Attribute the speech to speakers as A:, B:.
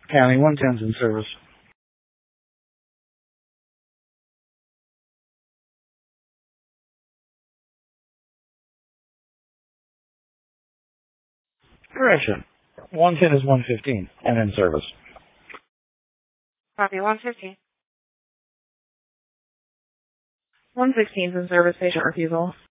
A: County 110's in service. Correction. 110 is 115 and in service.
B: Copy 115. 116 is in service. Patient refusal.